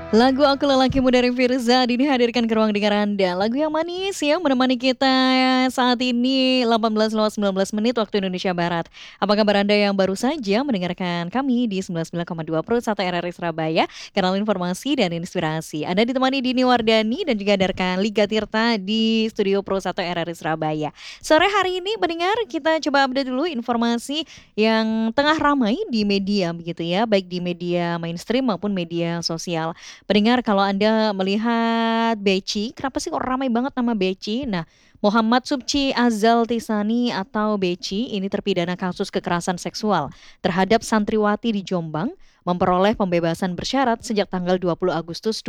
Lagu Aku Lelaki dari Firza dihadirkan ke ruang dengar Anda. Lagu yang manis yang menemani kita saat ini 18:19 waktu Indonesia Barat. Apa kabar Anda yang baru saja mendengarkan kami di 99,2 Pro 1 RRI Surabaya, kanal informasi dan inspirasi. Anda ditemani Dini Wardani dan juga ada rekan Liga Tirta di Studio Pro 1 RRI Surabaya. Sore hari ini mendengar kita coba update dulu informasi yang tengah ramai di media begitu ya, baik di media mainstream maupun media sosial. Pendengar kalau Anda melihat Beci, kenapa sih kok ramai banget nama Beci? Nah, Muhammad Subci Azal Tisani atau Beci ini terpidana kasus kekerasan seksual terhadap santriwati di Jombang memperoleh pembebasan bersyarat sejak tanggal 20 Agustus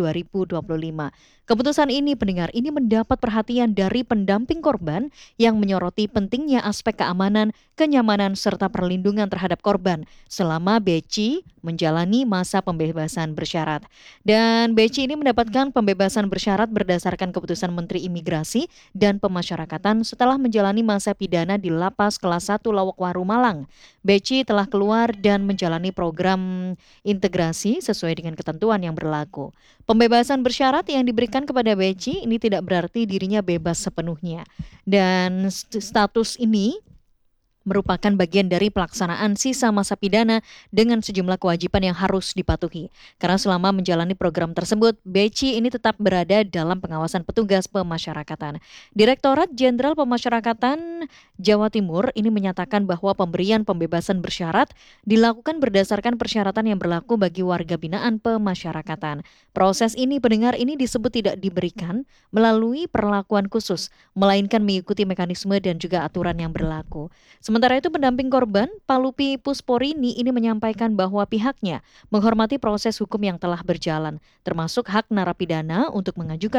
2025. Keputusan ini pendengar ini mendapat perhatian dari pendamping korban yang menyoroti pentingnya aspek keamanan, kenyamanan serta perlindungan terhadap korban selama Beci menjalani masa pembebasan bersyarat. Dan Beci ini mendapatkan pembebasan bersyarat berdasarkan keputusan Menteri Imigrasi dan Pemasyarakatan setelah menjalani masa pidana di Lapas Kelas 1 Lawakwaru Malang. Beci telah keluar dan menjalani program integrasi sesuai dengan ketentuan yang berlaku. Pembebasan bersyarat yang diberikan kepada Beci ini tidak berarti dirinya bebas sepenuhnya. Dan status ini merupakan bagian dari pelaksanaan sisa masa pidana dengan sejumlah kewajiban yang harus dipatuhi. Karena selama menjalani program tersebut, Beci ini tetap berada dalam pengawasan petugas pemasyarakatan. Direktorat Jenderal Pemasyarakatan Jawa Timur ini menyatakan bahwa pemberian pembebasan bersyarat dilakukan berdasarkan persyaratan yang berlaku bagi warga binaan pemasyarakatan. Proses ini pendengar ini disebut tidak diberikan melalui perlakuan khusus, melainkan mengikuti mekanisme dan juga aturan yang berlaku. Sementara itu pendamping korban, Palupi Pusporini ini menyampaikan bahwa pihaknya menghormati proses hukum yang telah berjalan, termasuk hak narapidana untuk mengajukan